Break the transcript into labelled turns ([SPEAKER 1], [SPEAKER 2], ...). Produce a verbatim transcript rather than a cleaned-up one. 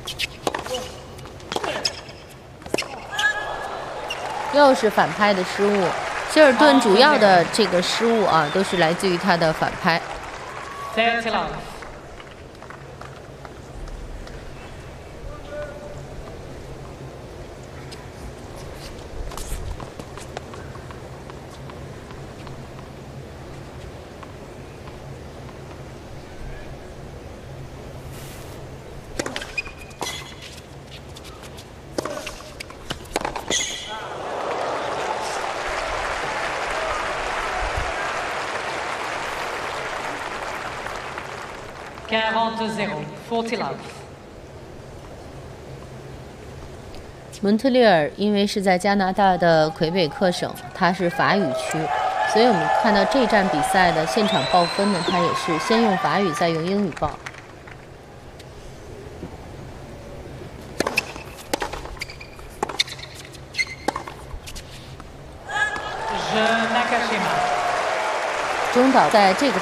[SPEAKER 1] 又是反拍的失误。希尔顿主要的这个失误啊，都是来自于他的反拍。蒙特利尔因为是在加拿大的魁北克省，它是法语区，所以我们看到这站比赛的现场报分呢，它也是先用法语再用英语报。中岛在这个